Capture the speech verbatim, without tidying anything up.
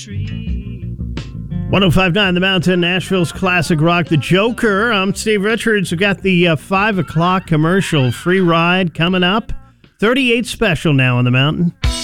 one oh five point nine The Mountain, Nashville's classic rock, The Joker. I'm Steve Richards. We got the uh, five o'clock commercial free ride coming up. thirty-eight special now on The Mountain.